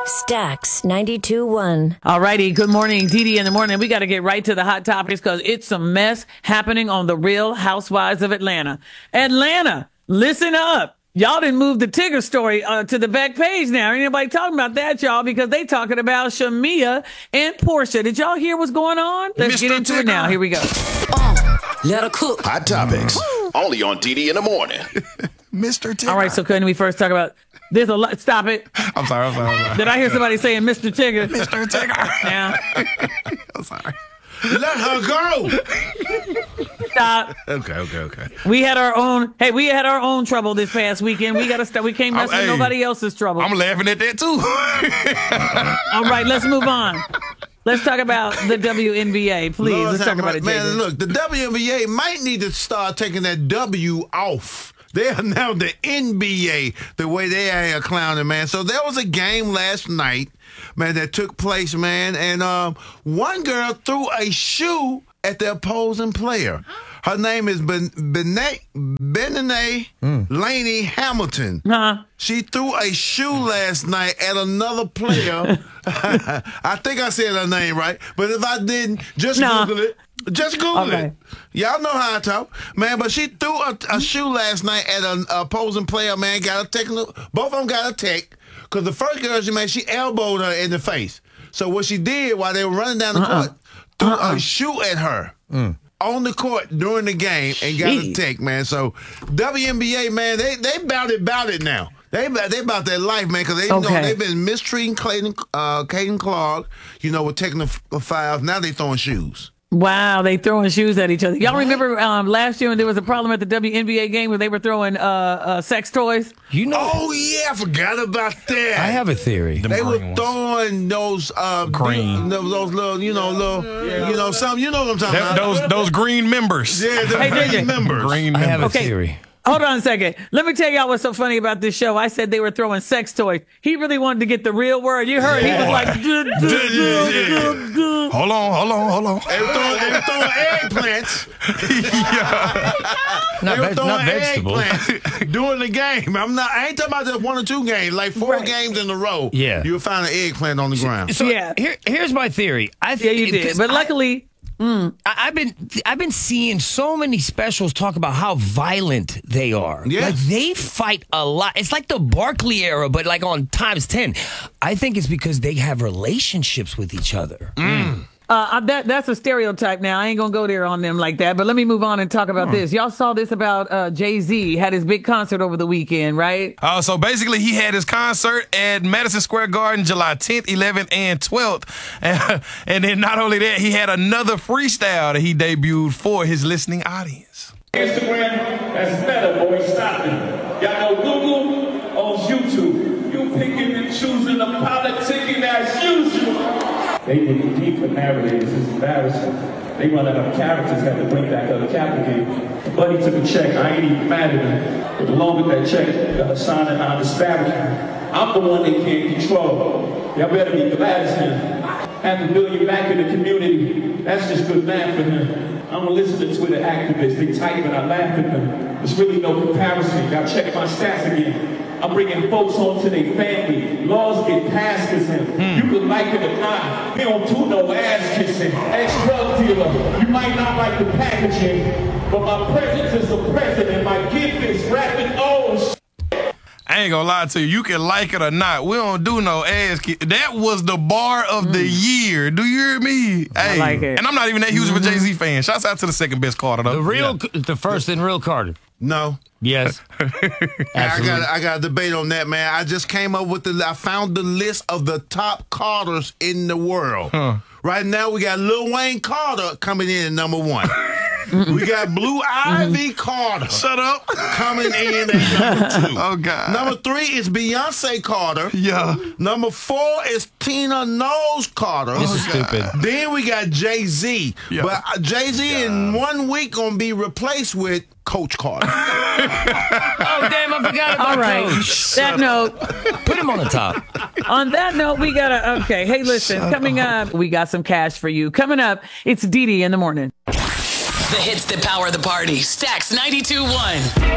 Stacks 92.1. All righty. Good morning, Dee in the morning. We got to get right to the hot topics because it's some mess happening on the Real Housewives of Atlanta. Atlanta, listen up. Y'all didn't move the Tigger story to the back page now. Ain't anybody talking about that, y'all, because they talking about Shamia and Portia. Did y'all hear what's going on? Let's get into it now. Here we go. Let her cook. Hot topics. Only on Dee in the morning. Mr. Tigger. All right, so couldn't we first talk about there's a lot. Stop it. I'm sorry. Did I hear somebody saying Mr. Tigger? Mr. Tigger. Yeah. I'm sorry. Let her go. Stop. Okay. We had our own trouble this past weekend. We got to stop. We can't mess with nobody else's trouble. I'm laughing at that too. All right, let's move on. Let's talk about the WNBA, please. Lord, let's talk about it, man. Jason. Look, the WNBA might need to start taking that W off. They are now the NBA, the way they are clowning, man. So there was a game last night, man, that took place, man, and one girl threw a shoe at the opposing player. Her name is Benene Laney Hamilton. Uh-huh. She threw a shoe last night at another player. I think I said her name right, but if I didn't, just Google it. Just Google it. Y'all know how I talk. Man, but she threw a shoe last night at an opposing player, man. Got a technical. Both of them got a tech. Because the first girl she elbowed her in the face. So what she did while they were running down the court, threw a shoe at her on the court during the game and got a tech, man. So WNBA, man, they about it now. They about their life, man, because they've been mistreating Caden Clark, with technical fouls. Now they throwing shoes. Wow, they throwing shoes at each other. Y'all remember last year when there was a problem at the WNBA game where they were throwing sex toys? Oh yeah, I forgot about that. I have a theory. They were throwing those green, those little, some, you know what I'm talking about. Those green members. Yeah, the green members. Green members. I have a theory. Hold on a second. Let me tell y'all what's so funny about this show. I said they were throwing sex toys. He really wanted to get the real word. You heard. He was like, Hold on. They were throwing eggplants. Not vegetables. Eggplants during the game. I ain't talking about just one or two games, like four games in a row. Yeah. You'll find an eggplant on the ground. So here's my theory. Yeah, you did. But luckily... I've been seeing so many specials talk about how violent they are. Yeah. Like they fight a lot. It's like the Barkley era, but like on times 10. I think it's because they have relationships with each other. That's a stereotype now. I ain't going to go there on them like that. But let me move on and talk about this. Y'all saw this about Jay-Z had his big concert over the weekend, right? So basically, he had his concert at Madison Square Garden July 10th, 11th, and 12th. And then not only that, he had another freestyle that he debuted for his listening audience. Instagram, that's Meta, boy. Stop it. Y'all know Google owns YouTube. You picking and choosing the politicking as usual. They dig deep for narratives. It's embarrassing. They run out of characters, have to bring back other characters. Buddy took a check. I ain't even mad at him. But along with that check, got a sign and non-disparagement. I'm the one they can't control. Y'all better be glad as him. $500 million back in the community. That's just good math for him. I'm gonna listen to Twitter activists. They type and I laugh at them. There's really no comparison. Gotta check my stats again. I'm bringing folks home to their family. Laws get passed as him. You can like it or not. We don't do no ass kissing. Ex-drug dealer. You might not like the packaging, but my presence is the president. My gift is rapping. Oh, I ain't gonna lie to you. You can like it or not. We don't do no ass kiss. That was the bar of the year. Do you hear me? I like it. And I'm not even that huge of a Jay-Z fan. Shouts out to the second best Carter, though. The first and real Carter. No. Yes. I got a debate on that, man. I just came up with I found the list of the top Carters in the world. Right now, we got Lil Wayne Carter coming in at number one. We got Blue Ivy Carter. Shut up. Coming in at number two. Oh, God. Number three is Beyonce Carter. Yeah. Number four is Tina Knowles Carter. This is stupid. Then we got Jay-Z. Yeah. But Jay-Z in 1 week going to be replaced with Coach Carter. Oh, damn, I forgot about All right. Coach. That note. Put him on the top. On that note, we got to, okay. Hey, listen, coming up, we got some cash for you. Coming up, it's Dee in the morning. The hits that power the party. Stacks 92.1.